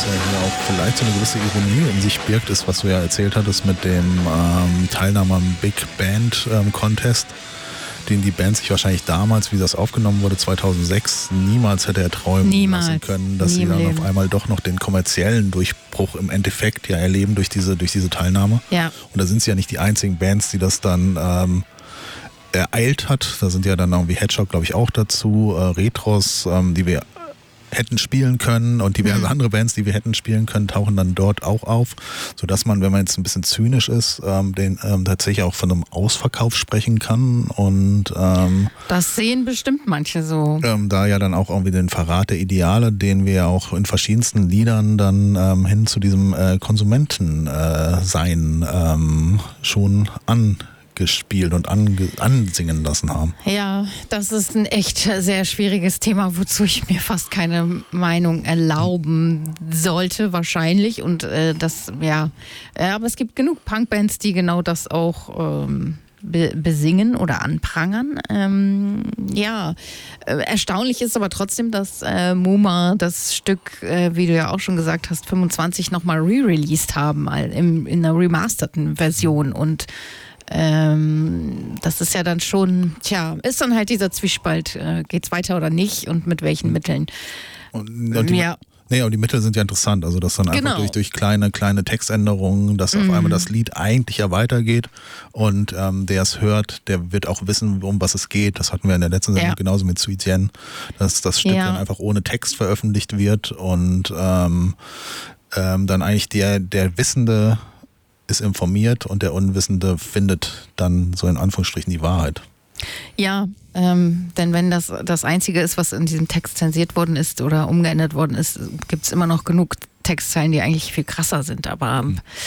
ja hier auch vielleicht so eine gewisse Ironie in sich birgt, ist, was du ja erzählt hattest mit dem Teilnahme am Big Band Contest, den die Band sich wahrscheinlich damals, wie das aufgenommen wurde, 2006, niemals hätte erträumen lassen können, dass sie dann auf einmal doch noch den kommerziellen Durchbruch im Endeffekt ja erleben durch diese Teilnahme. Ja. Und da sind sie ja nicht die einzigen Bands, die das dann ereilt hat. Da sind ja dann irgendwie Hedgehog, glaube ich, auch dazu, Retros, die wir hätten spielen können und diverse andere Bands, die wir hätten spielen können, tauchen dann dort auch auf, sodass man, wenn man jetzt ein bisschen zynisch ist, den tatsächlich auch von einem Ausverkauf sprechen kann und das sehen bestimmt manche so. Da ja dann auch irgendwie den Verrat der Ideale, den wir ja auch in verschiedensten Liedern dann hin zu diesem Konsumentensein schon gespielt und ansingen lassen haben. Ja, das ist ein echt sehr schwieriges Thema, wozu ich mir fast keine Meinung erlauben sollte, wahrscheinlich. Und aber es gibt genug Punkbands, die genau das auch besingen oder anprangern. Erstaunlich ist aber trotzdem, dass MoMA das Stück, wie du ja auch schon gesagt hast, 25 nochmal re-released haben, in einer remasterten Version. Und das ist ja dann schon, ist dann halt dieser Zwiespalt, geht's weiter oder nicht und mit welchen Mitteln. Und die Mittel sind ja interessant, also dass dann einfach durch kleine Textänderungen, dass auf einmal das Lied eigentlich ja weitergeht und der es hört, der wird auch wissen, um was es geht. Das hatten wir in der letzten Sendung genauso mit Sui Tien, dass das Stück dann einfach ohne Text veröffentlicht wird und dann eigentlich der Wissende ist informiert und der Unwissende findet dann so in Anführungsstrichen die Wahrheit. Ja, denn wenn das Einzige ist, was in diesem Text zensiert worden ist oder umgeändert worden ist, gibt es immer noch genug Textzeilen, die eigentlich viel krasser sind. Aber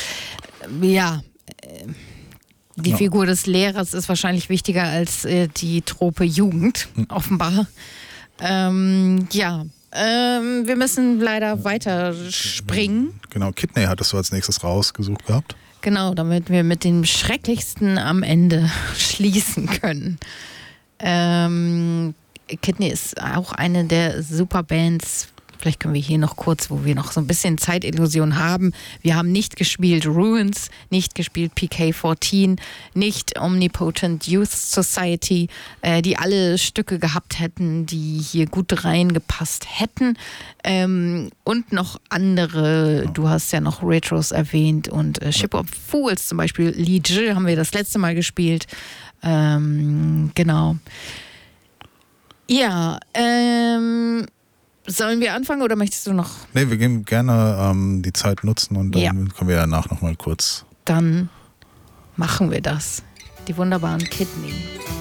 die Figur des Lehrers ist wahrscheinlich wichtiger als die Trope Jugend, offenbar. Wir müssen leider weiter springen. Genau, Kidney hattest du als nächstes rausgesucht gehabt. Genau, damit wir mit dem Schrecklichsten am Ende schließen können. Kidney ist auch eine der Superbands. Vielleicht können wir hier noch kurz, wo wir noch so ein bisschen Zeitillusion haben. Wir haben nicht gespielt Ruins, nicht gespielt PK-14, nicht Omnipotent Youth Society, die alle Stücke gehabt hätten, die hier gut reingepasst hätten. Und noch andere, du hast ja noch Retros erwähnt und Ship of Fools zum Beispiel, Li Zhi haben wir das letzte Mal gespielt. Genau. Ja, sollen wir anfangen oder möchtest du noch? Nee, wir gehen gerne die Zeit nutzen und dann können wir danach nochmal kurz. Dann machen wir das. Die wunderbaren Kidney.